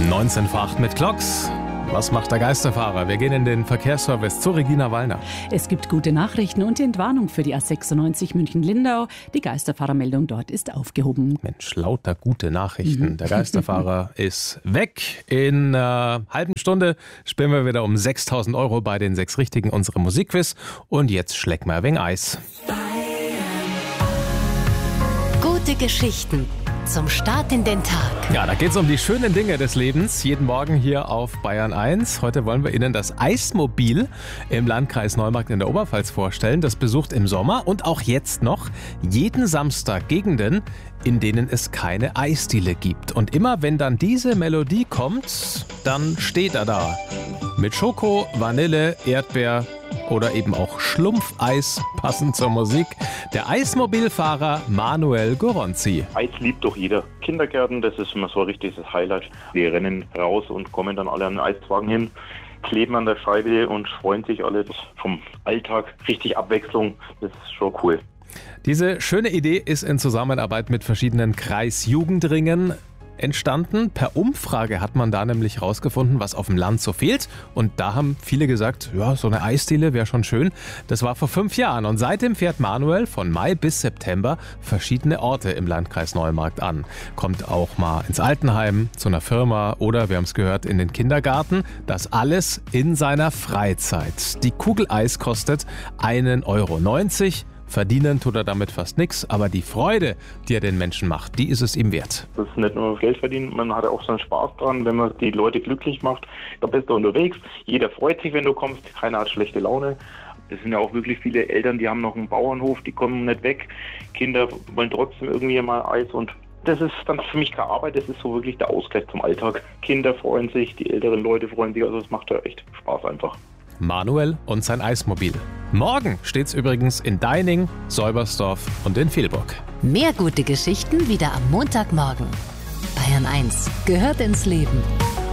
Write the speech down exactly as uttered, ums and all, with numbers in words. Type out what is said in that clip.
neunzehn vor acht mit Clocks. Was macht der Geisterfahrer? Wir gehen in den Verkehrsservice zu Regina Wallner. Es gibt gute Nachrichten und Entwarnung für die A sechsundneunzig München-Lindau. Die Geisterfahrermeldung dort ist aufgehoben. Mensch, lauter gute Nachrichten. Mhm. Der Geisterfahrer ist weg. In einer halben Stunde spielen wir wieder um sechstausend Euro bei den sechs Richtigen unsere Musikquiz. Und jetzt schleck mal ein wenig Eis. Gute Geschichten zum Start in den Tag. Ja, da geht es um die schönen Dinge des Lebens. Jeden Morgen hier auf Bayern eins. Heute wollen wir Ihnen das Eismobil im Landkreis Neumarkt in der Oberpfalz vorstellen. Das besucht im Sommer und auch jetzt noch jeden Samstag Gegenden, in denen es keine Eisdiele gibt. Und immer wenn dann diese Melodie kommt, dann steht er da. Mit Schoko, Vanille, Erdbeer oder eben auch Schlumpfeis, passend zur Musik. Der Eismobilfahrer Manuel Goronzi. Eis liebt doch jeder. Kindergärten, das ist immer so ein richtiges Highlight. Die rennen raus und kommen dann alle an den Eiswagen hin, kleben an der Scheibe und freuen sich alle vom Alltag. Richtig Abwechslung, das ist schon cool. Diese schöne Idee ist in Zusammenarbeit mit verschiedenen Kreisjugendringen entstanden. Per Umfrage hat man da nämlich rausgefunden, was auf dem Land so fehlt. Und da haben viele gesagt, ja, so eine Eisdiele wäre schon schön. Das war vor fünf Jahren. Und seitdem fährt Manuel von Mai bis September verschiedene Orte im Landkreis Neumarkt an. Kommt auch mal ins Altenheim, zu einer Firma oder, wir haben es gehört, in den Kindergarten. Das alles in seiner Freizeit. Die Kugel Eis kostet einen Euro neunzig. Verdienen tut er damit fast nichts, aber die Freude, die er den Menschen macht, die ist es ihm wert. Das ist nicht nur Geld verdienen, man hat auch so einen Spaß dran, wenn man die Leute glücklich macht. Da bist du unterwegs, jeder freut sich, wenn du kommst, keiner hat schlechte Laune. Es sind ja auch wirklich viele Eltern, die haben noch einen Bauernhof, die kommen nicht weg. Kinder wollen trotzdem irgendwie mal Eis und das ist dann für mich keine Arbeit, das ist so wirklich der Ausgleich zum Alltag. Kinder freuen sich, die älteren Leute freuen sich, also es macht ja echt Spaß einfach. Manuel und sein Eismobil. Morgen steht's übrigens in Deining, Säubersdorf und in Vilburg. Mehr gute Geschichten wieder am Montagmorgen. Bayern eins gehört ins Leben.